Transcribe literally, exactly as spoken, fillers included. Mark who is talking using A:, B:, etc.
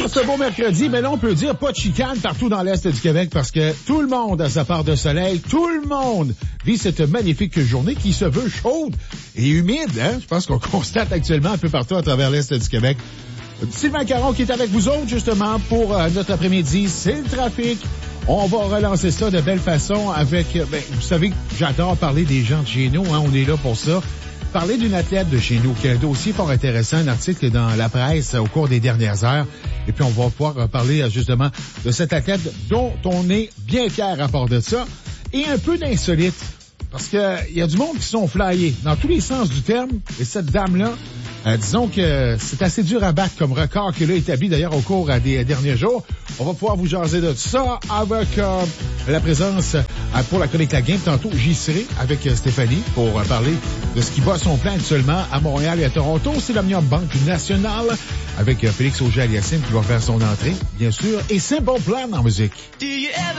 A: ce beau mercredi, mais là, on peut dire pas de chicane partout dans l'Est du Québec parce que tout le monde a sa part de soleil. Tout le monde vit cette magnifique journée qui se veut chaude et humide, hein. Je pense qu'on constate actuellement un peu partout à travers l'Est du Québec. Sylvain Caron qui est avec vous autres, justement, pour euh, notre après-midi. C'est le trafic. On va relancer ça de belle façon avec, ben, vous savez, j'adore parler des gens de chez nous, hein. On est là pour ça. Parler d'une athlète de chez nous, qui a un dossier fort intéressant, un article dans la presse au cours des dernières heures. Et puis, on va pouvoir parler justement de cette athlète dont on est bien fier à part de ça. Et un peu d'insolite, parce que il y a du monde qui sont flyés dans tous les sens du terme. Et cette dame-là, euh, disons que c'est assez dur à battre comme record qu'elle a établi d'ailleurs au cours des derniers jours. On va pouvoir vous jaser de ça avec euh, la présence euh, pour la chronique La Game. Tantôt, j'y serai avec euh, Stéphanie pour euh, parler de ce qui bat son plein actuellement à Montréal et à Toronto. C'est l'Omnium Banque Nationale avec euh, Félix Auger-Aliassime qui va faire son entrée, bien sûr. Et c'est bon plan en musique.
B: Do you ever